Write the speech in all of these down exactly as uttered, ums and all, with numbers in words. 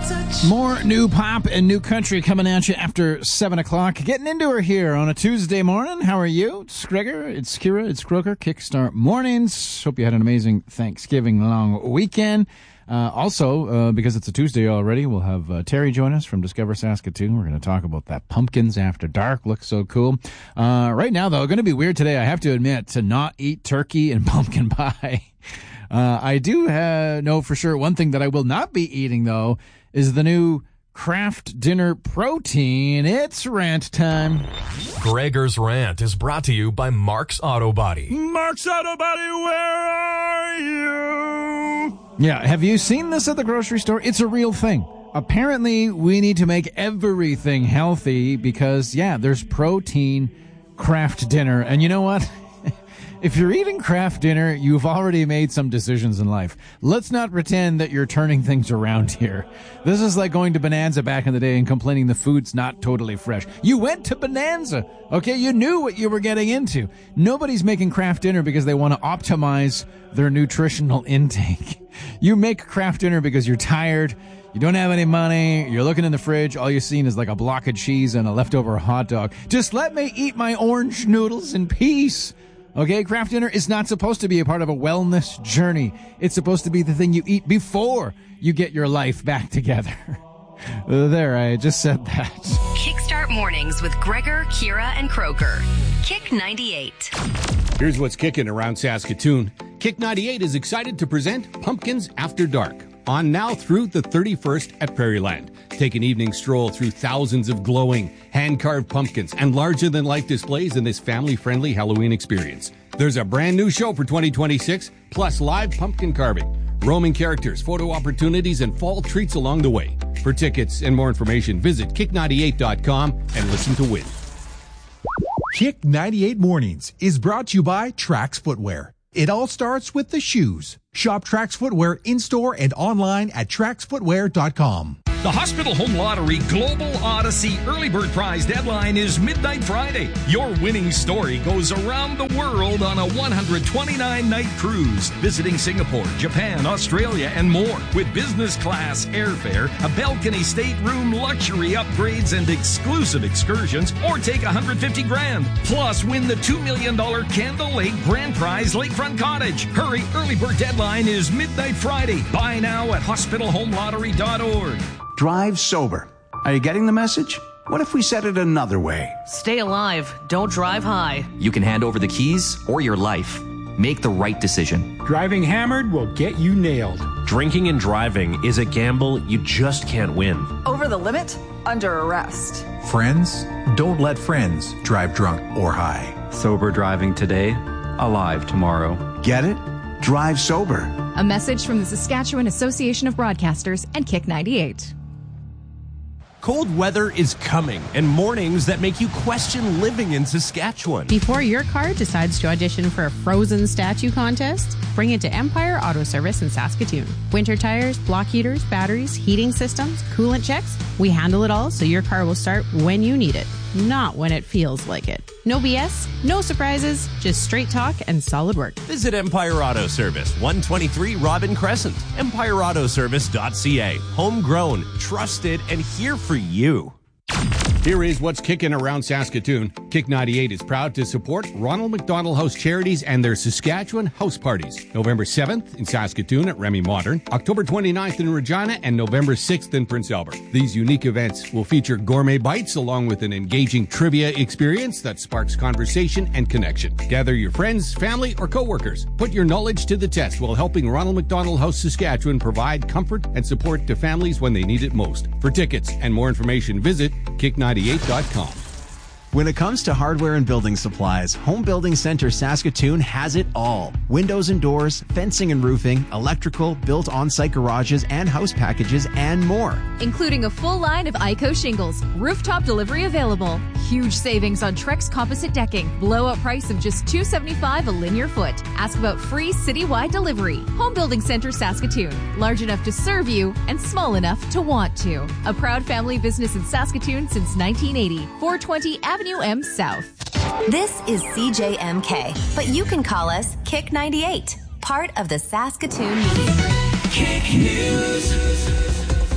More new pop and new country coming at you after seven o'clock. Getting into her here on a Tuesday morning. How are you? It's Gregor, it's Kira, it's Croker. Kickstart Mornings. Hope you had an amazing Thanksgiving long weekend. Uh, also, uh, because it's a Tuesday already, we'll have uh, Terry join us from Discover Saskatoon. We're going to talk about that Pumpkins After Dark. Looks so cool. Uh, right now, though, going to be weird today, I have to admit, to not eat turkey and pumpkin pie. Uh, I do uh, know for sure one thing that I will not be eating, though, is the new Kraft Dinner Protein. It's rant time. Gregor's Rant is brought to you by Mark's Auto Body. Mark's Auto Body, where are you? Yeah, have you seen this at the grocery store? It's a real thing. Apparently, we need to make everything healthy because, yeah, there's protein Kraft Dinner. And you know what? If you're eating Kraft Dinner, you've already made some decisions in life. Let's not pretend that you're turning things around here. This is like going to Bonanza back in the day and complaining the food's not totally fresh. You went to Bonanza, okay? You knew what you were getting into. Nobody's making Kraft Dinner because they want to optimize their nutritional intake. You make Kraft Dinner because you're tired, you don't have any money, you're looking in the fridge, all you've seen is like a block of cheese and a leftover hot dog. Just let me eat my orange noodles in peace. Okay, Kraft Dinner is not supposed to be a part of a wellness journey. It's supposed to be the thing you eat before you get your life back together. There, I just said that. Kickstart Mornings with Gregor, Kira, and Croker. Kick ninety-eight. Here's what's kicking around Saskatoon. Kick ninety-eight is excited to present Pumpkins After Dark, on now through the thirty-first at Prairieland. Take an evening stroll through thousands of glowing, hand-carved pumpkins and larger-than-life displays in this family-friendly Halloween experience. There's a brand new show for twenty twenty-six, plus live pumpkin carving, roaming characters, photo opportunities, and fall treats along the way. For tickets and more information, visit kick ninety-eight dot com and listen to win. Kick ninety-eight Mornings is brought to you by Trax Footwear. It all starts with the shoes. Shop Trax Footwear in-store and online at trax footwear dot com. The Hospital Home Lottery Global Odyssey Early Bird Prize deadline is midnight Friday. Your winning story goes around the world on a one hundred twenty-nine night cruise, visiting Singapore, Japan, Australia, and more. With business class airfare, a balcony stateroom, luxury upgrades, and exclusive excursions, or take one hundred fifty grand. Plus, win the two million dollars Candle Lake Grand Prize Lakefront Cottage. Hurry, early bird deadline is midnight Friday. Buy now at hospital home lottery dot org. Drive sober. Are you getting the message? What if we said it another way? Stay alive. Don't drive high. You can hand over the keys or your life. Make the right decision. Driving hammered will get you nailed. Drinking and driving is a gamble you just can't win. Over the limit? Under arrest. Friends, don't let friends drive drunk or high. Sober driving today, alive tomorrow. Get it? Drive sober. A message from the Saskatchewan Association of Broadcasters and Kick ninety-eight. Cold weather is coming, and mornings that make you question living in Saskatchewan. Before your car decides to audition for a frozen statue contest, bring it to Empire Auto Service in Saskatoon. Winter tires, block heaters, batteries, heating systems, coolant checks, we handle it all so your car will start when you need it, not when it feels like it. No B S, no surprises, just straight talk and solid work. Visit Empire Auto Service, one twenty-three Robin Crescent, empire auto service dot c a. Homegrown, trusted, and here for you. Here is what's kicking around Saskatoon. Kick ninety-eight is proud to support Ronald McDonald House Charities and their Saskatchewan House Parties. November seventh in Saskatoon at Remy Modern, October twenty-ninth in Regina, and November sixth in Prince Albert. These unique events will feature gourmet bites along with an engaging trivia experience that sparks conversation and connection. Gather your friends, family, or co-workers. Put your knowledge to the test while helping Ronald McDonald House Saskatchewan provide comfort and support to families when they need it most. For tickets and more information, visit kick ninety-eight dot com. When it comes to hardware and building supplies, Home Building Center Saskatoon has it all. Windows and doors, fencing and roofing, electrical, built on-site garages and house packages, and more. Including a full line of I C O shingles, rooftop delivery available, huge savings on Trex composite decking, blowout price of just two dollars and seventy-five cents a linear foot. Ask about free citywide delivery. Home Building Center Saskatoon, large enough to serve you and small enough to want to. A proud family business in Saskatoon since nineteen eighty. four twenty Avenue M South. This is C J M K, but you can call us Kick ninety-eight, part of the Saskatoon Media Group. Kick News.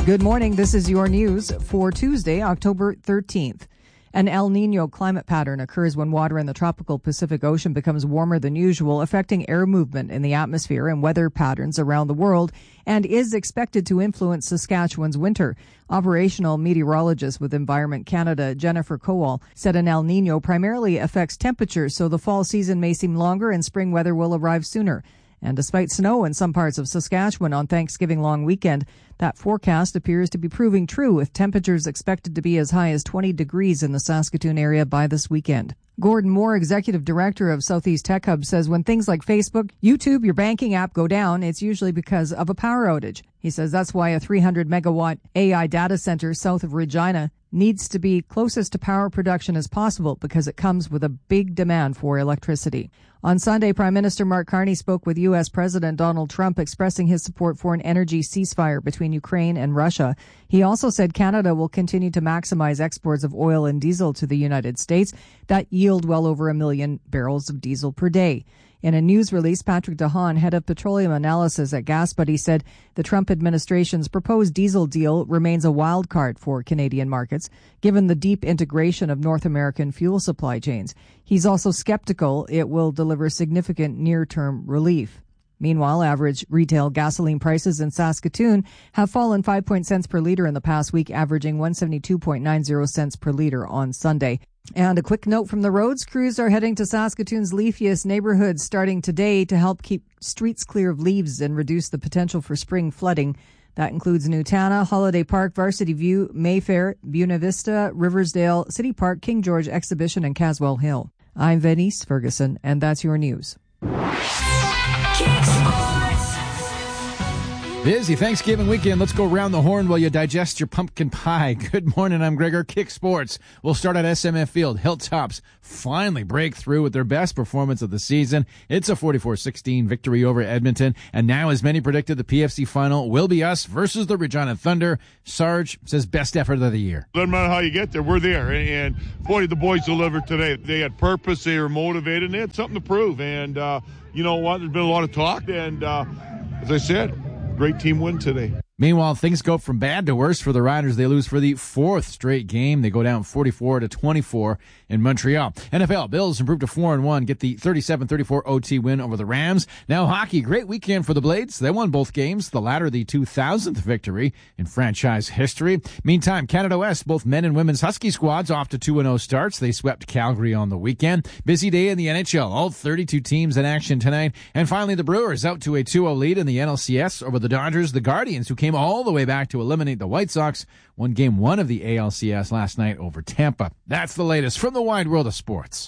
Good morning. This is your news for Tuesday, October thirteenth. An El Niño climate pattern occurs when water in the tropical Pacific Ocean becomes warmer than usual, affecting air movement in the atmosphere and weather patterns around the world, and is expected to influence Saskatchewan's winter. Operational meteorologist with Environment Canada, Jennifer Kowal, said an El Niño primarily affects temperatures, so the fall season may seem longer and spring weather will arrive sooner. And despite snow in some parts of Saskatchewan on Thanksgiving long weekend, that forecast appears to be proving true, with temperatures expected to be as high as twenty degrees in the Saskatoon area by this weekend. Gordon Moore, executive director of Southeast Tech Hub, says when things like Facebook, YouTube, your banking app go down, it's usually because of a power outage. He says that's why a three hundred megawatt A I data center south of Regina needs to be closest to power production as possible because it comes with a big demand for electricity. On Sunday, Prime Minister Mark Carney spoke with U S President Donald Trump, expressing his support for an energy ceasefire between Ukraine and Russia. He also said Canada will continue to maximize exports of oil and diesel to the United States that yield well over a million barrels of diesel per day. In a news release, Patrick DeHaan, head of petroleum analysis at GasBuddy, said the Trump administration's proposed diesel deal remains a wild card for Canadian markets, given the deep integration of North American fuel supply chains. He's also skeptical it will deliver significant near-term relief. Meanwhile, average retail gasoline prices in Saskatoon have fallen five point cents per litre in the past week, averaging one hundred seventy-two point nine zero cents per litre on Sunday. And a quick note from the roads. Crews are heading to Saskatoon's leafiest neighborhoods starting today to help keep streets clear of leaves and reduce the potential for spring flooding. That includes Nutana, Holiday Park, Varsity View, Mayfair, Buena Vista, Riversdale, City Park, King George Exhibition, and Caswell Hill. I'm Venice Ferguson, and that's your news. Busy Thanksgiving weekend. Let's go around the horn while you digest your pumpkin pie. Good morning, I'm Gregor. Kick Sports. We'll start at S M F Field. Hilltops finally break through with their best performance of the season. It's a forty-four sixteen victory over Edmonton. And now, as many predicted, the P F C final will be us versus the Regina Thunder. Sarge says best effort of the year. Doesn't matter how you get there, we're there. And boy, the boys delivered today. They had purpose, they were motivated, and they had something to prove. And uh, you know what? There's been a lot of talk. And uh, as I said, great team win today. Meanwhile, things go from bad to worse for the Riders. They lose for the fourth straight game. They go down forty-four to twenty-four in Montreal. N F L, Bills improve to four and one, get the thirty-seven thirty-four O T win over the Rams. Now hockey, great weekend for the Blades. They won both games, the latter the two thousandth victory in franchise history. Meantime, Canada West, both men and women's Husky squads off to two and oh starts. They swept Calgary on the weekend. Busy day in the N H L, all thirty-two teams in action tonight. And finally, the Brewers out to a two oh lead in the N L C S over the Dodgers. The Guardians, who came all the way back to eliminate the White Sox, won game one of the A L C S last night over Tampa. That's the latest from the wide world of sports.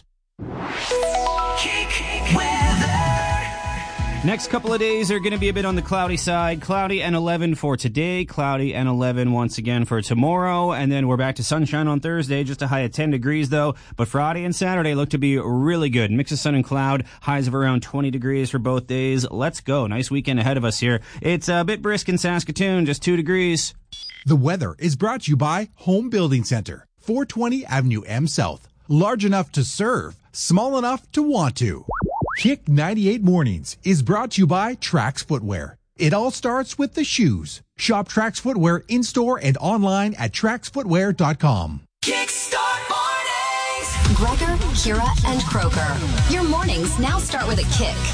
Next couple of days are going to be a bit on the cloudy side. Cloudy and eleven for today. Cloudy and eleven once again for tomorrow. And then we're back to sunshine on Thursday. Just a high of ten degrees, though. But Friday and Saturday look to be really good. Mix of sun and cloud. Highs of around twenty degrees for both days. Let's go. Nice weekend ahead of us here. It's a bit brisk in Saskatoon. Just two degrees. The weather is brought to you by Home Building Center, four twenty Avenue M South. Large enough to serve, small enough to want to. Kick ninety-eight Mornings is brought to you by Trax Footwear. It all starts with the shoes. Shop Trax Footwear in-store and online at trax footwear dot com. Kickstart Mornings! Gregor, Kira, and Croker. Your mornings now start with a kick.